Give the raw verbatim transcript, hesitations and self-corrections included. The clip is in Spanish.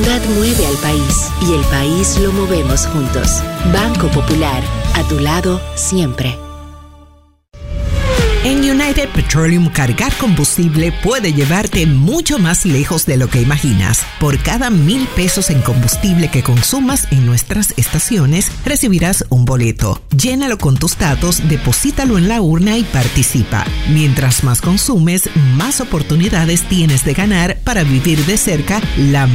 Popular mueve al país y el país lo movemos juntos. Banco Popular, a tu lado siempre. En United Petroleum, cargar combustible puede llevarte mucho más lejos de lo que imaginas. Por cada mil pesos en combustible que consumas en nuestras estaciones, recibirás un boleto. Llénalo con tus datos, deposítalo en la urna y participa. Mientras más consumes, más oportunidades tienes de ganar para vivir de cerca la